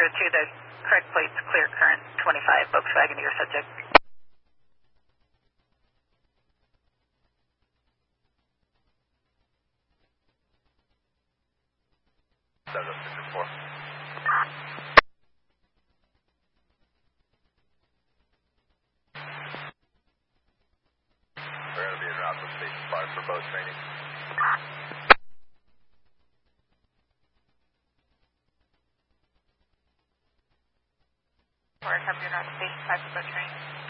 to the correct plates, clear current 25, Volkswagen to your subject. We're going to be en route to Station 5 for boat training. We're coming en route to Station 5 for boat training.